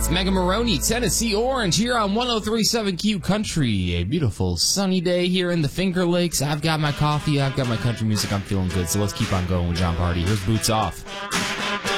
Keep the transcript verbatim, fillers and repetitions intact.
Mega Maroney, Tennessee Orange, here on one oh three point seven Q Country. A beautiful sunny day here in the Finger Lakes. I've got my coffee, I've got my country music, I'm feeling good, so let's keep on going with Jon Pardi. Here's Boots Off.